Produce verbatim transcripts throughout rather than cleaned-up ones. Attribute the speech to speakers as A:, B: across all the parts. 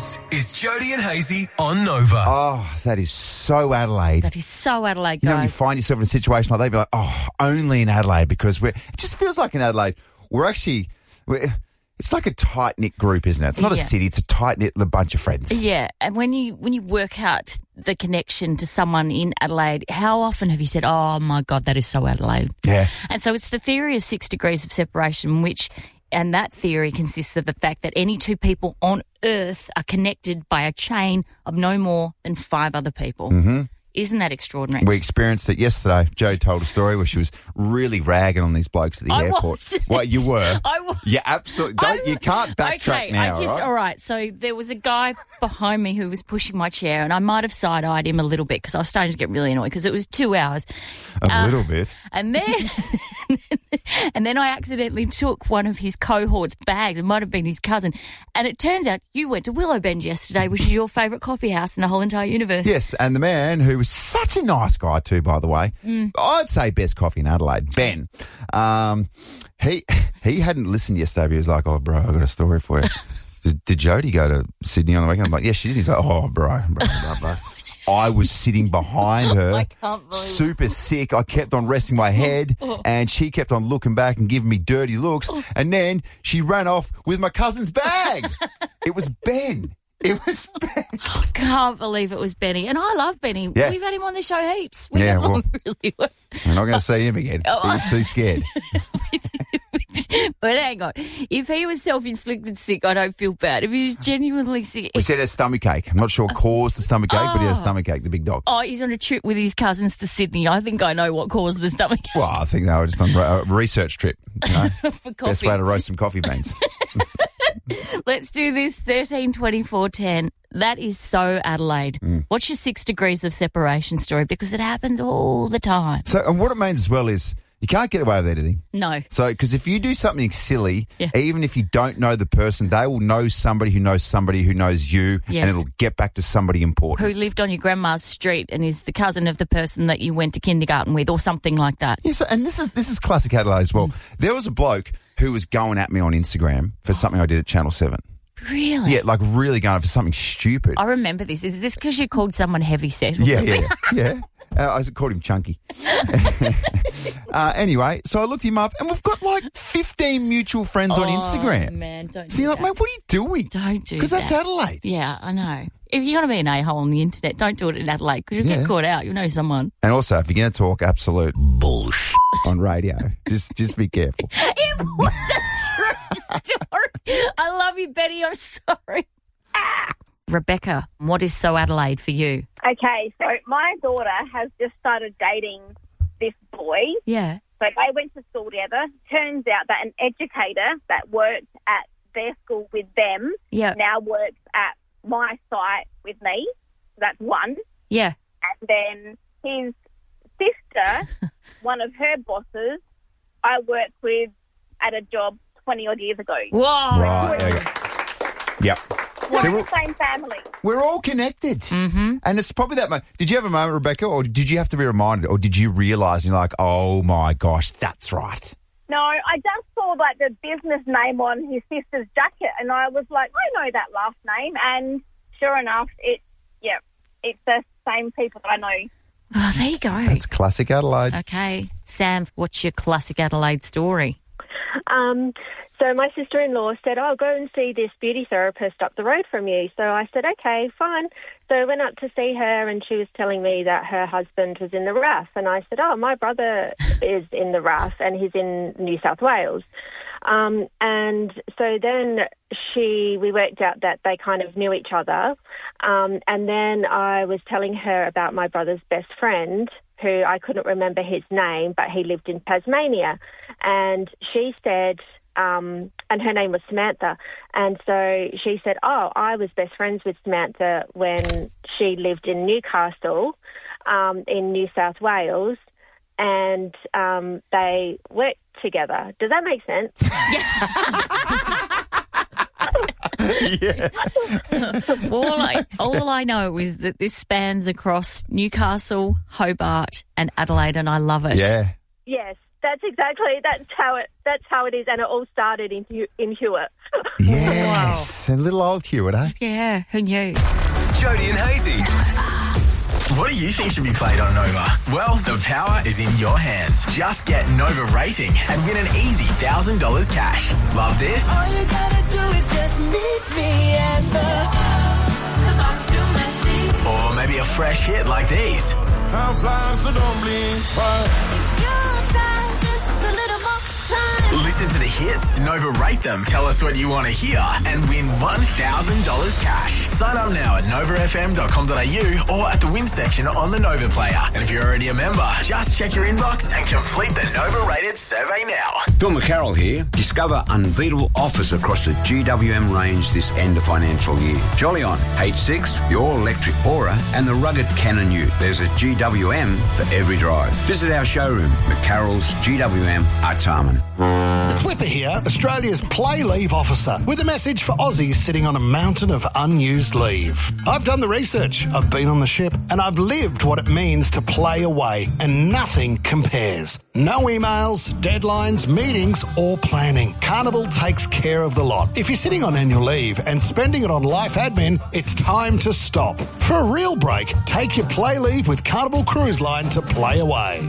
A: This is Jody and Hazy on Nova.
B: Oh, that is so Adelaide.
C: That is so Adelaide,
B: You know, when you
C: guys.
B: find yourself in a situation like that, you'd be like, oh, only in Adelaide, because we're, it just feels like in Adelaide, we're actually, we're, it's like a tight-knit group, isn't it? It's not
C: Yeah.
B: a city, it's a tight-knit a bunch of friends.
C: Yeah, and when you when you work out the connection to someone in Adelaide, how often have you said, oh, my God, that is so Adelaide?
B: Yeah.
C: And so it's the theory of six degrees of separation, which, and that theory consists of the fact that any two people on Earth are connected by a chain of no more than five other people. Mm-hmm. Isn't that extraordinary?
B: We experienced it yesterday. Jo told a story where she was really ragging on these blokes at the
C: I
B: airport.
C: was.
B: Well, you were.
C: I was.
B: You absolutely don't.
C: I-
B: You can't backtrack
C: okay,
B: now,
C: I just,
B: right?
C: all right. So there was a guy behind me who was pushing my chair, and I might have side-eyed him a little bit because I was starting to get really annoyed because it was two hours.
B: A
C: Uh,
B: little bit.
C: And then, and then I accidentally took one of his cohort's bags. It might have been his cousin. And it turns out you went to Willowbend yesterday, which is your favourite coffee house in the whole entire universe.
B: Yes, and the man who was such a nice guy too, by the way,
C: Mm.
B: I'd say best coffee in Adelaide, Ben. Um, he he hadn't listened yesterday, but he was like, "Oh, bro, I got a story for you." did, did Jody go to Sydney on the weekend? I'm like, "Yeah, she did." He's like, "Oh, bro, bro, bro, bro." I was sitting behind her,
C: I can't believe it.
B: super sick. I kept on resting my head, and she kept on looking back and giving me dirty looks. And then she ran off with my cousin's bag. It was Ben. It was Ben.
C: Can't believe it was Benny. And I love Benny.
B: Yeah.
C: We've had him on the show heaps. We
B: Yeah,
C: get along
B: well-
C: really well.
B: We're not going to see him again.
C: Oh.
B: He was too scared.
C: But hang on. If he was self-inflicted sick, I don't feel bad. If he was genuinely sick...
B: We said a stomach ache. I'm not sure caused the stomach ache, but he had a
C: Oh.
B: stomach ache, the big dog.
C: Oh, he's on a trip with his cousins to Sydney. I think I know what caused the stomach
B: Well, I think they were just on a research trip. You know?
C: for
B: Best
C: coffee.
B: way to roast some coffee beans.
C: Let's do this. thirteen twenty-four ten. That is so Adelaide.
B: Mm.
C: What's your six degrees of separation story? Because it happens all the time.
B: So, and what it means as well is you can't get away with editing.
C: No.
B: So, because if you do something silly,
C: Yeah.
B: even if you don't know the person, they will know somebody who knows somebody who knows you,
C: Yes.
B: and it'll get back to somebody important.
C: Who lived on your grandma's street and is the cousin of the person that you went to kindergarten with or something like that.
B: Yes, and this is this is classic Adelaide as well.
C: Mm.
B: There was a bloke who was going at me on Instagram for something I did at Channel seven.
C: Really?
B: Yeah, like really going for something stupid.
C: I remember this. Is this because you called someone heavy set? or
B: Yeah,
C: something?
B: yeah, yeah. Uh, I called him Chunky. uh, anyway, so I looked him up, and we've got like fifteen mutual friends on
C: Oh,
B: Instagram.
C: man, don't
B: So
C: do
B: you're like,
C: that.
B: mate, what are you doing?
C: Don't do
B: Because that's
C: that.
B: Adelaide.
C: Yeah, I know. If you're going to be an a-hole on the internet, don't do it in Adelaide because you'll
B: Yeah.
C: get caught out. You'll know someone.
B: And also, if you're going to talk absolute bullshit on radio, just just be careful.
C: It was a true story. I love you, Betty. I'm sorry. Ah. Rebecca, what is so Adelaide for you?
D: Okay, so my daughter has just started dating this boy.
C: Yeah.
D: So they went to school together. Turns out that an educator that worked at their school with them
C: Yeah.
D: now works at my site with me. That's one.
C: Yeah.
D: And then his sister, one of her bosses, I worked with at a job twenty-odd years ago.
C: Whoa.
B: Right. There you go. Yep.
D: We're
B: See,
D: in
B: we're,
D: the same family.
B: we're all connected.
C: Mm-hmm.
B: And it's probably that moment. Did you have a moment, Rebecca, or did you have to be reminded, or did you realise, you're like, oh, my gosh, that's right?
D: No, I just saw like the business name on his sister's jacket, and I was like, I know that last name. And sure enough, it, yeah, it's the same people that I know.
C: Oh, there you go.
B: That's classic Adelaide.
C: Okay. Sam, what's your classic Adelaide story?
E: Um, so my sister-in-law said, oh, go and see this beauty therapist up the road from you. So I said, okay, fine. So I went up to see her, and she was telling me that her husband was in the R A F. And I said, oh, my brother is in the R A F, and he's in New South Wales. Um, and so then she, we worked out that they kind of knew each other. Um, and then I was telling her about my brother's best friend, who I couldn't remember his name, but he lived in Tasmania. And she said, um, and her name was Samantha. And so she said, oh, I was best friends with Samantha when she lived in Newcastle, um, in New South Wales. And um, they worked together. Does that make sense?
B: Yeah.
C: all, I, all I know is that this spans across Newcastle, Hobart and Adelaide, and I love it.
B: Yeah.
E: Yes. That's exactly, that's how it That's how it is, and it all started in, Hew- in Hewitt.
B: Yes, a little old Hewitt, eh?
C: Yeah, who knew?
A: Jody and Hazy. What do you think should be played on Nova? Well, the power is in your hands. Just get Nova Rating and win an easy one thousand dollars cash. Love this?
F: All you gotta do is just meet me at the... Cause I'm too messy.
A: Or maybe a fresh hit like these.
G: Time flies, so don't blink twice.
F: If you're trying just a little more time.
A: Listen to the hits, Nova Rate them, tell us what you want to hear, and win one thousand dollars cash. Sign up now at nova f m dot com dot a u or at the win section on the Nova player. And if you're already a member, just check your inbox and complete the Nova Rated survey now.
H: Bill McCarroll here. Discover unbeatable offers across the G W M range this end of financial year. Jolly On, H six, the all-electric Aura, and the rugged Canon Ute. There's a G W M for every drive. Visit our showroom, McCarroll's G W M, Artarmon.
I: It's Whipper here, Australia's play leave officer, with a message for Aussies sitting on a mountain of unused leave. I've done the research, I've been on the ship, and I've lived what it means to play away, and nothing compares. No emails, deadlines, meetings, or planning. Carnival takes care of the lot. If you're sitting on annual leave and spending it on life admin, it's time to stop. For a real break, take your play leave with Carnival Cruise Line to play away.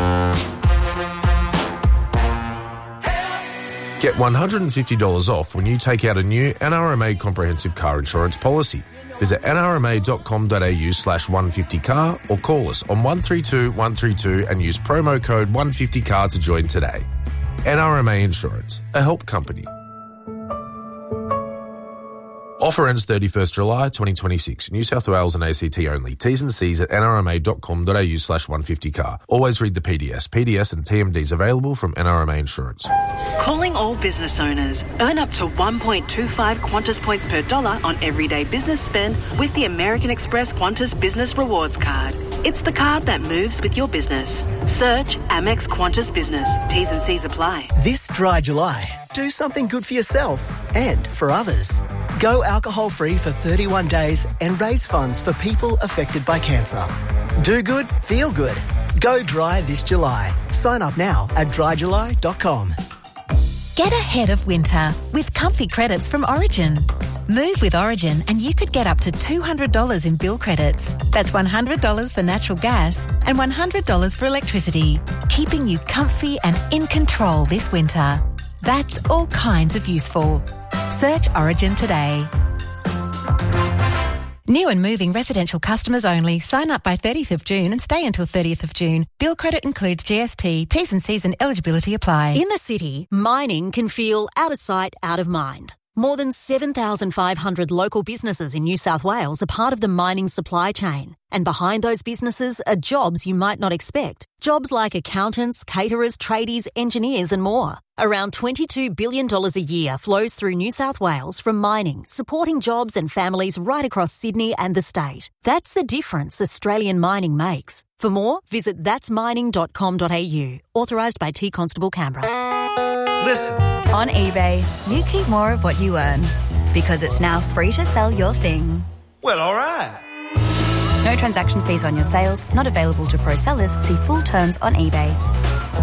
G: Get one hundred fifty dollars off when you take out a new N R M A comprehensive car insurance policy. Visit n r m a dot com dot a u slash one fifty car or call us on one three two one three two and use promo code one fifty car to join today. N R M A Insurance, a help company. Offer ends thirty-first July twenty twenty-six. New South Wales and A C T only. T's and C's at n r m a dot com dot a u slash one fifty car. Always read the P D S. P D S and T M Ds available from N R M A Insurance.
J: Calling all business owners. Earn up to one point two five Qantas points per dollar on everyday business spend with the American Express Qantas Business Rewards Card. It's the card that moves with your business. Search Amex Qantas Business. T's and C's apply.
K: This dry July, do something good for yourself and for others. Go alcohol-free for thirty-one days and raise funds for people affected by cancer. Do good, feel good. Go dry this July. Sign up now at dry july dot com.
L: Get ahead of winter with comfy credits from Origin. Move with Origin and you could get up to two hundred dollars in bill credits. That's one hundred dollars for natural gas and one hundred dollars for electricity, keeping you comfy and in control this winter. That's all kinds of useful. Search Origin today. New and moving residential customers only. Sign up by thirtieth of June and stay until thirtieth of June. Bill credit includes G S T. T's and C's and eligibility apply.
M: In the city, mining can feel out of sight, out of mind. More than seven thousand five hundred local businesses in New South Wales are part of the mining supply chain. And behind those businesses are jobs you might not expect. Jobs like accountants, caterers, tradies, engineers and more. Around twenty-two billion dollars a year flows through New South Wales from mining, supporting jobs and families right across Sydney and the state. That's the difference Australian mining makes. For more, visit thats mining dot com dot a u. Authorised by T Constable Canberra.
N: Listen. On eBay, you keep more of what you earn because it's now free to sell your thing.
G: Well, all right.
N: No transaction fees on your sales, not available to pro sellers. See full terms on eBay.